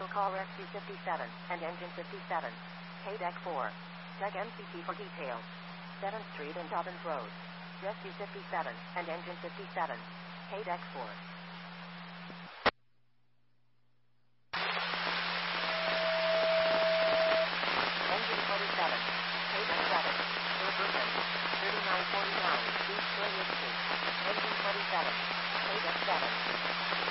vehicle call Rescue 57 and Engine 57. K-Deck 4. Check MCT for details. 7th Street and Dobbins Road. Rescue 57 and Engine 57. K-Deck 4.